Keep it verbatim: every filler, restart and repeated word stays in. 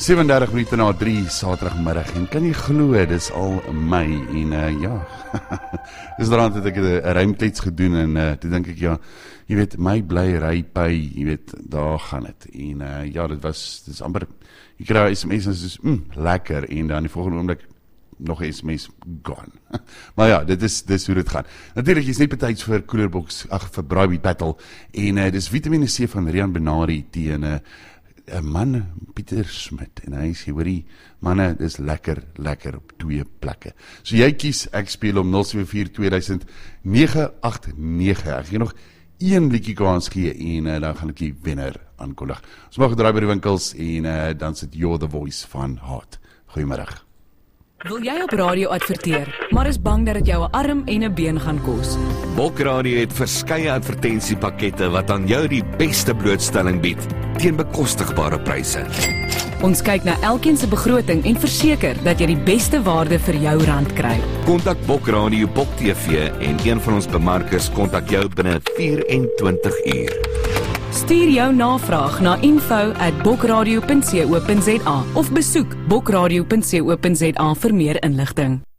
sewe en dertig minute na drie Saterdagmiddag en kan jy glo, dis al Mei en uh, ja, gisterand het ek 'n ruimklets gedoen en uh, toe dink ek ja, jy weet, my bly ry by, jy weet, daar gaan dit en uh, ja, dit was, dit is amper, jy kry 'n S M S en soos, mm, lekker en dan die volgende oomblik nog 'n S M S gone. Maar ja, dit is dis hoe dit gaan. Natuurlik is net betyds vir Koelerbox, ag vir Braaibeat Battle en uh, dis Vitamine C van Rian Benari teen 'n uh, 'n man, Pieter Smit, en hy sê, hoorie, manne, dis lekker, lekker op twee plekke. So jy kies, ek speel om nul sewe vier twee duisend nege agt nege, ek gee nog een liedjie kans gee, en uh, dan gaan ek die wenner aankondig. Ons mag draai by die winkels, en uh, dan sit You're the Voice van Hart. Goeiemiddag. Wil jy op radio adverteer, maar is bang dat dit jou 'n arm en 'n been gaan kos? Bokradio het verskeie advertensiepakkette wat aan jou die beste blootstelling bied teen bekostigbare pryse. Ons kyk na elkeen se begroting en verseker dat jy die beste waarde vir jou rand kry. Kontak Bokradio Bok T V en een van ons bemarkers kontak jou binne vyf en twintig uur. Stuur jou navraag na info at bokradio punt co punt za of besoek bokradio punt co punt za vir meer inligting.